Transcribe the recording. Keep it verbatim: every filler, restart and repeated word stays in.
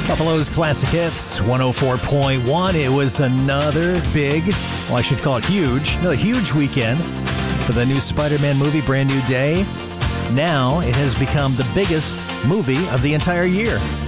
Buffalo's Classic Hits, one oh four point one. It was another big, well, I should call it huge, another huge weekend for the new Spider-Man movie, Brand New Day. Now it has become the biggest movie of the entire year.